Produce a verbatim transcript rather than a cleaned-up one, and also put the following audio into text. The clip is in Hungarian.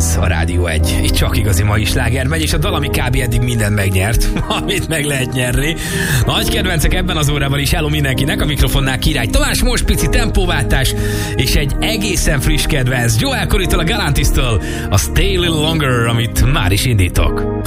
ez a Rádió egy. Itt csak igazi mai sláger megy, és a dal, ami kb. Eddig mindent megnyert, amit meg lehet nyerni. Nagy kedvencek ebben az órában is. Hello mindenkinek, a mikrofonnál Király Tamás, most pici tempóváltás, és egy egészen friss kedvenc Joel Corritól, a Galantis-től, a Stay a Little Longer, amit már is indítok.